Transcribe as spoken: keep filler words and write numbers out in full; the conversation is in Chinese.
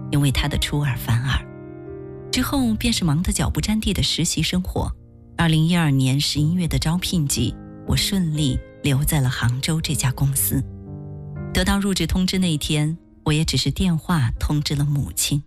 因为他的出尔反尔。之后便是忙得脚不沾地的实习生活。二零一二年十一月的招聘季，我顺利留在了杭州这家公司。得到入职通知那一天，我也只是电话通知了母亲。